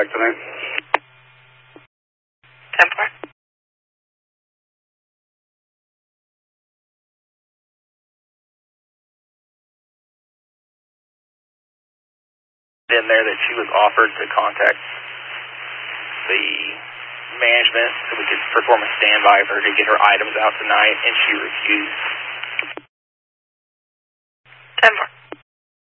suspect tonight. 10-4. In there that she was offered to contact the management so we could perform a standby for her to get her items out tonight, and she refused. 10-4.